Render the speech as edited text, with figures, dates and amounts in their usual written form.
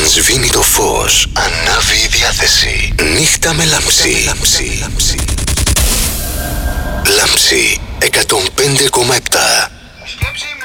Όταν σβήνει το φως, ανάβει η διάθεση. Νύχτα με λάμψη. Λάμψη 105,7.